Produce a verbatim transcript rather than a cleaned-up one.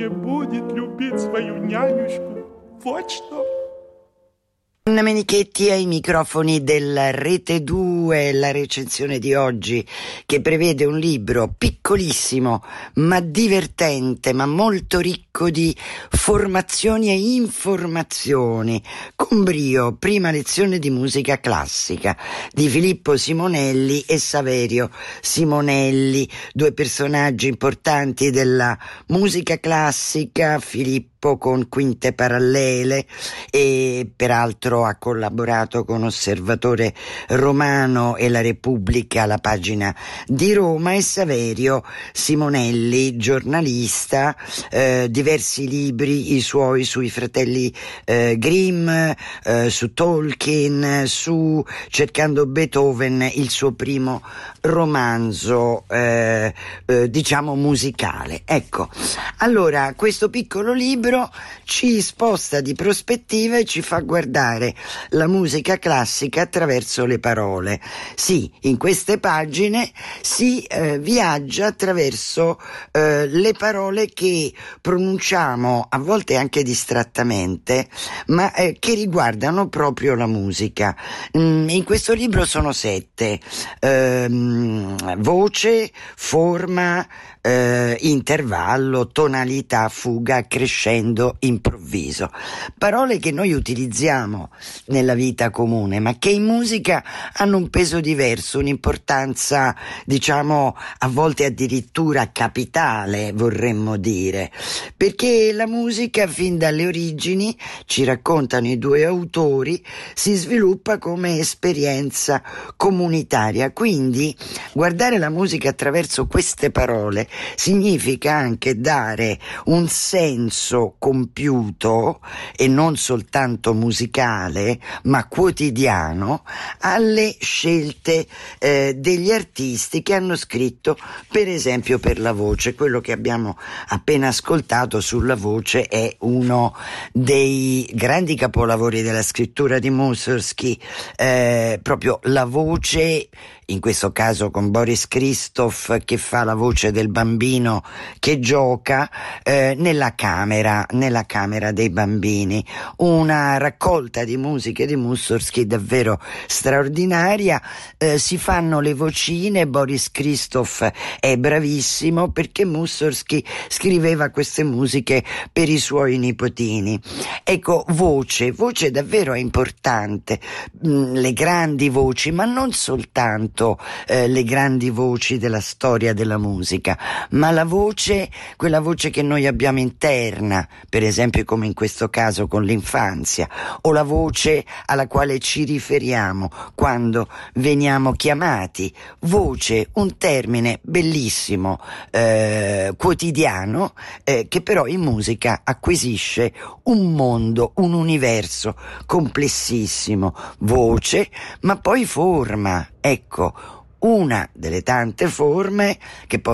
не будет любить свою нянюшку. Вот что. Anna Menichetti ai microfoni della Rete due, la recensione di oggi che prevede un libro piccolissimo ma divertente, ma molto ricco di formazioni e informazioni, con brio, prima lezione di musica classica di Filippo Simonelli e Saverio Simonelli, due personaggi importanti della musica classica. Filippo con Quinte Parallele e peraltro ha collaborato con Osservatore Romano e La Repubblica, la pagina di Roma, e Saverio Simonelli, giornalista, eh, diversi libri i suoi sui fratelli eh, Grimm, eh, su Tolkien, su Cercando Beethoven, il suo primo romanzo eh, eh, diciamo musicale. Ecco, allora questo piccolo libro ci sposta di prospettiva e ci fa guardare la musica classica attraverso le parole. Sì, in queste pagine si eh, viaggia attraverso eh, le parole che pronunciamo, a volte anche distrattamente, ma eh, che riguardano proprio la musica. Mm, in questo libro sono sette: ehm, voce, forma, eh, intervallo, tonalità, fuga, crescendo, improvviso. Parole che noi utilizziamo nella vita comune, ma che in musica hanno un peso diverso, un'importanza, diciamo, a volte addirittura capitale, vorremmo dire, perché la musica fin dalle origini, ci raccontano i due autori, si sviluppa come esperienza comunitaria. Quindi guardare la musica attraverso queste parole significa anche dare un senso compiuto e non soltanto musicale ma quotidiano alle scelte eh, degli artisti che hanno scritto, per esempio, per la voce. Quello che abbiamo appena ascoltato sulla voce è uno dei grandi capolavori della scrittura di Mussorgsky, eh, proprio la voce, in questo caso con Boris Christoph che fa la voce del bambino che gioca eh, nella camera, nella camera dei bambini. Una raccolta di musiche di Mussorgsky davvero straordinaria. Eh, si fanno le vocine, Boris Christoph è bravissimo perché Mussorgsky scriveva queste musiche per i suoi nipotini. Ecco, voce, voce davvero è importante, mm, le grandi voci, ma non soltanto Eh, le grandi voci della storia della musica, ma la voce, quella voce che noi abbiamo interna, per esempio come in questo caso con l'infanzia, o la voce alla quale ci riferiamo quando veniamo chiamati. Voce, un termine bellissimo, eh, quotidiano, eh, che però in musica acquisisce un mondo, un universo complessissimo. Voce, ma poi forma. Ecco, una delle tante forme che